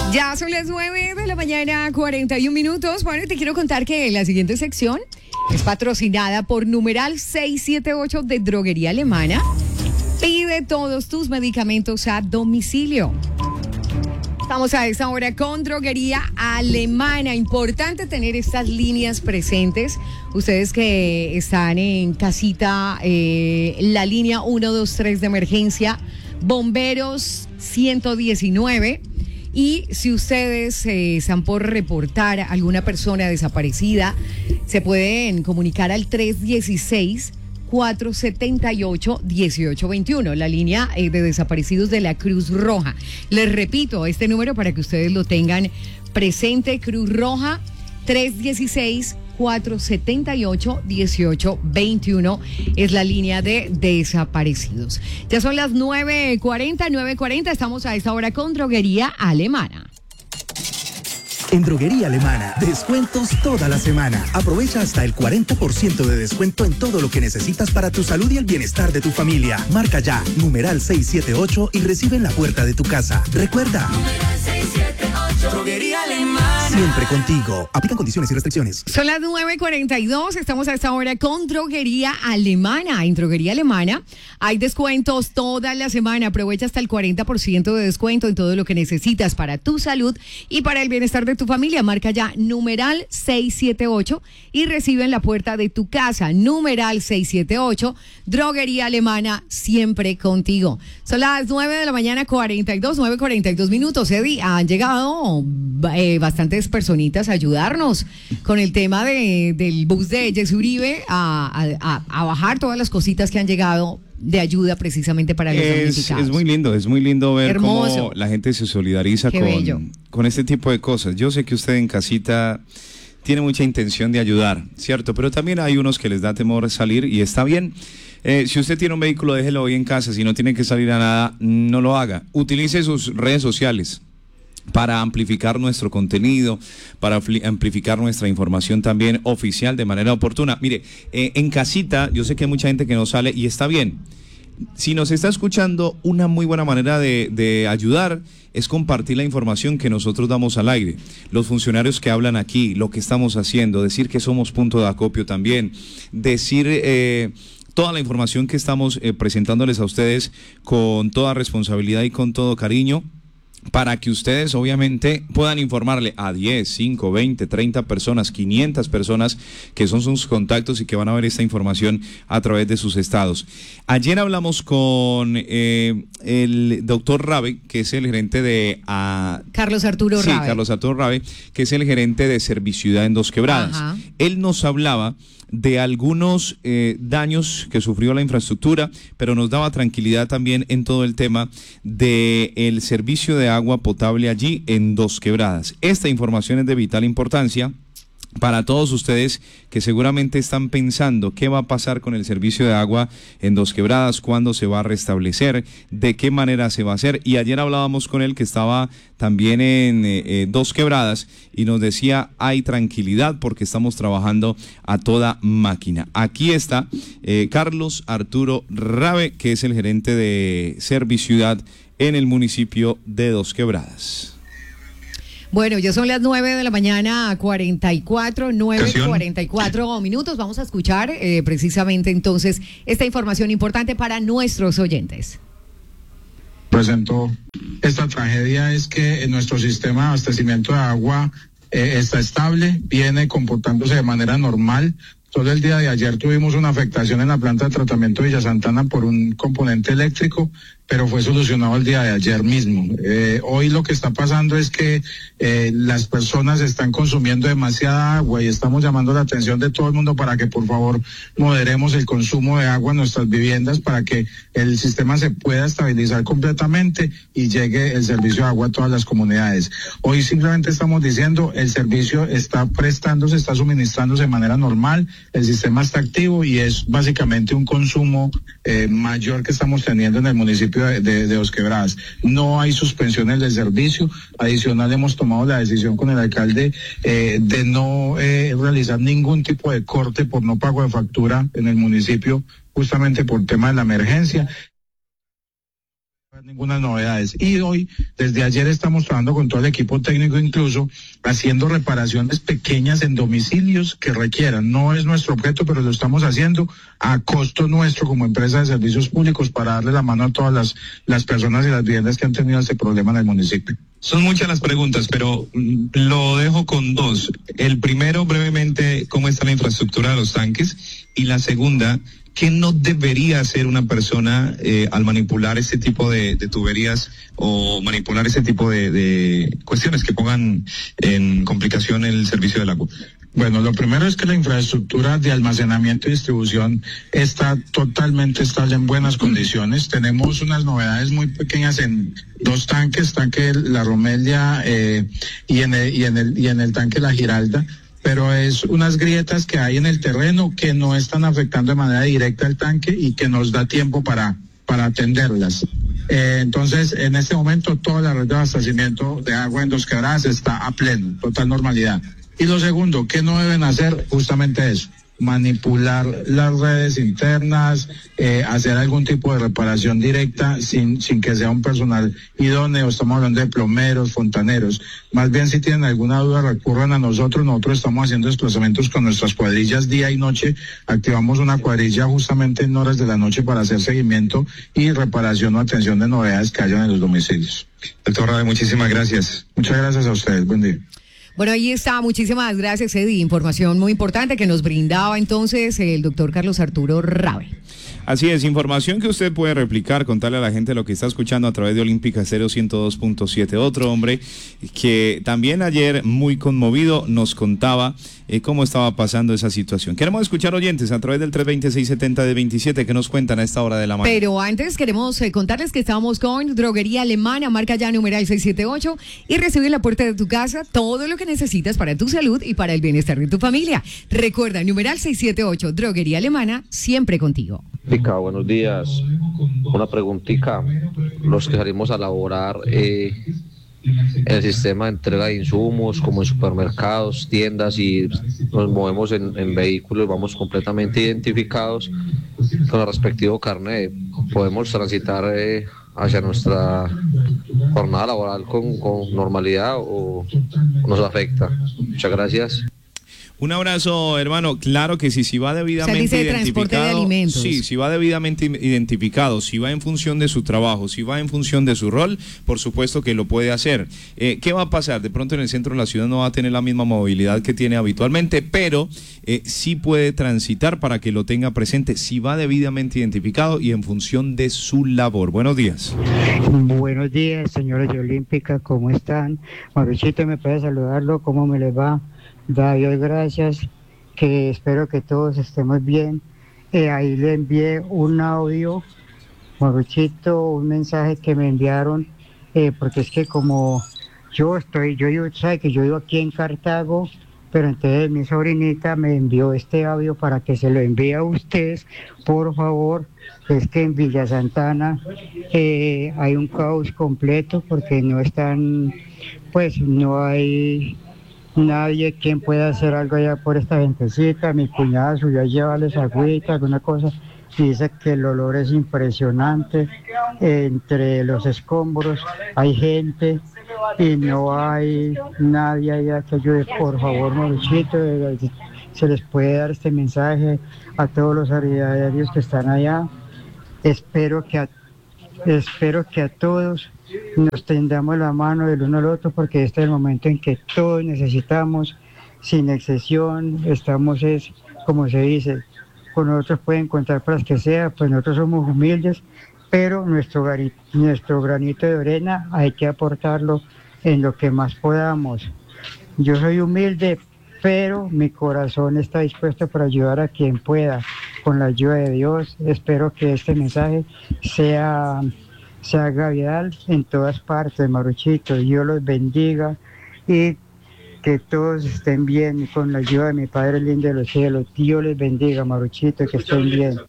Ya son las 9 de la mañana, 41 minutos. Bueno, te quiero contar que la siguiente sección es patrocinada por numeral 678 de Droguería Alemana. Pide todos tus medicamentos a domicilio. Estamos a esta hora con Droguería Alemana. Importante tener estas líneas presentes. Ustedes que están en casita, la línea 123 de emergencia, bomberos 119. Y si ustedes están por reportar a alguna persona desaparecida, se pueden comunicar al 316-478-1821, la línea de desaparecidos de la Cruz Roja. Les repito este número para que ustedes lo tengan presente. Cruz Roja, 316-478-1821 es la línea de desaparecidos. Ya son las 9:40. Estamos a esta hora con Droguería Alemana. En Droguería Alemana, descuentos toda la semana. Aprovecha hasta el 40% de descuento en todo lo que necesitas para tu salud y el bienestar de tu familia. Marca ya, numeral 678 y recibe en la puerta de tu casa. Recuerda, numeral 678, Droguería Alemana. Siempre contigo. Aplican condiciones y restricciones. Son las 9:42. Estamos a esta hora con Droguería Alemana. En Droguería Alemana hay descuentos toda la semana. Aprovecha hasta el 40% de descuento en todo lo que necesitas para tu salud y para el bienestar de tu familia. Marca ya numeral 678 y recibe en la puerta de tu casa. Numeral 678, Droguería Alemana, siempre contigo. Son las 9 de la mañana, 9:42 minutos. Eddie, han llegado bastantes personitas a ayudarnos con el tema del bus de Jesse Uribe a bajar todas las cositas que han llegado de ayuda precisamente para los damnificados. Es muy lindo ver Hermoso. cómo la gente se solidariza con este tipo de cosas. Yo sé que usted en casita tiene mucha intención de ayudar, ¿cierto? Pero también hay unos que les da temor salir y está bien. Si usted tiene un vehículo, déjelo hoy en casa. Si no tiene que salir a nada, no lo haga. Utilice sus redes sociales para amplificar nuestro contenido, para amplificar nuestra información también oficial de manera oportuna. Mire, en casita, yo sé que hay mucha gente que no sale y está bien. Si nos está escuchando, una muy buena manera de ayudar es compartir la información que nosotros damos al aire. Los funcionarios que hablan aquí, lo que estamos haciendo, decir que somos punto de acopio también, decir toda la información que estamos presentándoles a ustedes con toda responsabilidad y con todo cariño, para que ustedes obviamente puedan informarle a 10, 5, 20, 30 personas, 500 personas que son sus contactos y que van a ver esta información a través de sus estados. Ayer hablamos con el doctor Rabe, que es el gerente de... Carlos Arturo Rabe. Sí, Carlos Arturo Rabe, que es el gerente de Serviciudad en Dos Quebradas. Ajá. Él nos hablaba de algunos daños que sufrió la infraestructura, pero nos daba tranquilidad también en todo el tema del servicio de agua potable allí en Dos Quebradas. Esta información es de vital importancia para todos ustedes que seguramente están pensando qué va a pasar con el servicio de agua en Dos Quebradas, cuándo se va a restablecer, de qué manera se va a hacer. Y ayer hablábamos con él, que estaba también en Dos Quebradas, y nos decía, hay tranquilidad porque estamos trabajando a toda máquina. Aquí está Carlos Arturo Rabe, que es el gerente de Serviciudad en el municipio de Dos Quebradas. Bueno, ya son las 9 de la mañana, 9:44 minutos. Vamos a escuchar precisamente entonces esta información importante para nuestros oyentes. Presentó esta tragedia es que nuestro sistema de abastecimiento de agua está estable, viene comportándose de manera normal. Solo el día de ayer tuvimos una afectación en la planta de tratamiento de Villa Santana por un componente eléctrico, pero fue solucionado el día de ayer mismo. Hoy lo que está pasando es que las personas están consumiendo demasiada agua y estamos llamando la atención de todo el mundo para que por favor moderemos el consumo de agua en nuestras viviendas para que el sistema se pueda estabilizar completamente y llegue el servicio de agua a todas las comunidades. Hoy simplemente estamos diciendo el servicio está prestándose, está suministrándose de manera normal, el sistema está activo y es básicamente un consumo mayor que estamos teniendo en el municipio de Dos Quebradas. No hay suspensiones del servicio. Adicional, hemos tomado la decisión con el alcalde de no realizar ningún tipo de corte por no pago de factura en el municipio, justamente por tema de la emergencia. Ninguna novedades. Y hoy, desde ayer, estamos trabajando con todo el equipo técnico, incluso haciendo reparaciones pequeñas en domicilios que requieran. No es nuestro objeto, pero lo estamos haciendo a costo nuestro como empresa de servicios públicos para darle la mano a todas las personas y las viviendas que han tenido este problema en el municipio. Son muchas las preguntas, pero lo dejo con dos. El primero, brevemente, ¿cómo está la infraestructura de los tanques? Y la segunda, ¿qué no debería hacer una persona al manipular este tipo de tuberías o manipular ese tipo de cuestiones que pongan en complicación el servicio del agua? Bueno, lo primero es que la infraestructura de almacenamiento y distribución está totalmente estable, en buenas condiciones. Tenemos unas novedades muy pequeñas en dos tanques, tanque La Romelia y en el tanque La Giralda, pero es unas grietas que hay en el terreno que no están afectando de manera directa al tanque y que nos da tiempo para atenderlas. Entonces, en este momento, toda la red de abastecimiento de agua en Dos Quebradas está a pleno, total normalidad. Y lo segundo, ¿qué no deben hacer? Justamente eso, manipular las redes internas, hacer algún tipo de reparación directa sin que sea un personal idóneo. Estamos hablando de plomeros, fontaneros. Más bien, si tienen alguna duda, recurran a nosotros. Nosotros estamos haciendo desplazamientos con nuestras cuadrillas día y noche. Activamos una cuadrilla justamente en horas de la noche para hacer seguimiento y reparación o atención de novedades que hayan en los domicilios. Doctor Rabe, muchísimas gracias. Muchas gracias a ustedes. Buen día. Bueno, ahí está. Muchísimas gracias, Eddie. Información muy importante que nos brindaba entonces el doctor Carlos Arturo Rabe. Así es, información que usted puede replicar, contarle a la gente lo que está escuchando a través de Olímpica Estéreo 102.7. Otro hombre que también ayer, muy conmovido, nos contaba cómo estaba pasando esa situación. Queremos escuchar oyentes a través del 320-670-27 que nos cuentan a esta hora de la mañana. Pero antes queremos contarles que estamos con Droguería Alemana, marca ya numeral 678, y recibir en la puerta de tu casa todo lo que necesitas para tu salud y para el bienestar de tu familia. Recuerda, numeral 678, Droguería Alemana, siempre contigo. Pica, buenos días. Una preguntita. Los que salimos a laborar el sistema de entrega de insumos, como en supermercados, tiendas, y nos movemos en vehículos, vamos completamente identificados con el respectivo carnet. ¿Podemos transitar hacia nuestra jornada laboral con normalidad o nos afecta? Muchas gracias. Un abrazo, hermano. Claro que sí, si va debidamente identificado. De alimentos. Sí, si va debidamente identificado, si va en función de su trabajo, si va en función de su rol, por supuesto que lo puede hacer. ¿Qué va a pasar? De pronto en el centro de la ciudad no va a tener la misma movilidad que tiene habitualmente, pero sí puede transitar para que lo tenga presente, si va debidamente identificado y en función de su labor. Buenos días. Buenos días, señores de Olímpica, ¿cómo están? Mauricio, ¿me puede saludarlo? ¿Cómo me les va? Da Dios gracias, que espero que todos estemos bien. Ahí le envié un audio, Maruchito, un mensaje que me enviaron, porque es que como sabe que yo vivo aquí en Cartago, pero entonces mi sobrinita me envió este audio para que se lo envíe a ustedes, por favor. Es que en Villa Santana hay un caos completo porque no hay nadie quien pueda hacer algo allá por esta gentecita. Mi cuñada subió a llevarles agüita, alguna cosa, y dice que el olor es impresionante. Entre los escombros hay gente y no hay nadie allá que ayude. Por favor, Mauricio, se les puede dar este mensaje a todos los solidarios que están allá. Espero que a todos nos tendamos la mano del uno al otro, porque este es el momento en que todos necesitamos, sin excepción. Estamos, como se dice, con nosotros pueden contar para las que sea, pues nosotros somos humildes, pero nuestro granito de arena hay que aportarlo en lo que más podamos. Yo soy humilde, pero mi corazón está dispuesto para ayudar a quien pueda, con la ayuda de Dios. Espero que este mensaje se haga viral en todas partes, Maruchito. Dios los bendiga y que todos estén bien con la ayuda de mi Padre lindo de los cielos. Dios les bendiga, Maruchito, que estén bien.